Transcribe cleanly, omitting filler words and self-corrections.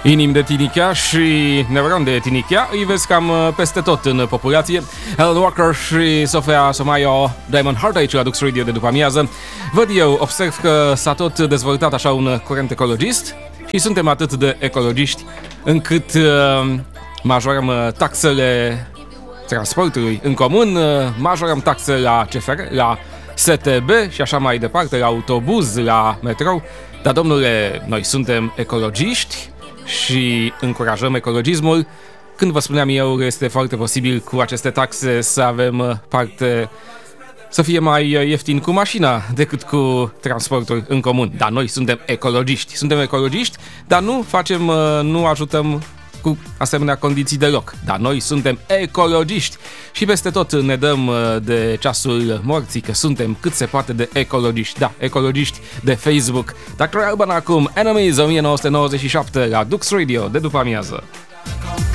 Inimi de tinichea și neuroni de tinichea îi vezi cam peste tot în populație. Alan Walker și Sofia Somaio, Diamond Heart aici la Dux Radio de după amiază. Văd eu, observ că s-a tot dezvoltat așa un curent ecologist și suntem atât de ecologiști încât majorăm taxele transportului în comun, majorăm taxe la CFR, la STB și așa mai departe, la autobuz, la metrou. Dar, domnule, noi suntem ecologiști și încurajăm ecologismul. Când vă spuneam eu, este foarte posibil cu aceste taxe să avem parte, să fie mai ieftin cu mașina decât cu transportul în comun. Dar noi suntem ecologiști, dar nu ajutăm cu asemenea condiții deloc. Dar noi suntem ecologiști și peste tot ne dăm de ceasul morții că suntem cât se poate de ecologiști. Da, ecologiști de Facebook. Dr. Alban acum, Enemies 1997 la Dux Radio de după amiază.